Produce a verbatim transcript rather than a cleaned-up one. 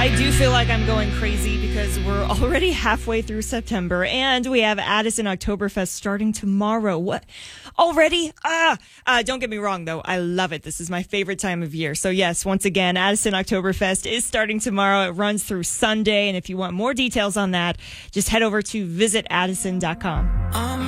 I do feel like I'm going crazy because we're already halfway through September and we have Addison Oktoberfest starting tomorrow. What? Already? Ah, uh, don't get me wrong though. I love it. This is my favorite time of year. So yes, once again, Addison Oktoberfest is starting tomorrow. It runs through Sunday. And if you want more details on that, just head over to visit addison dot com.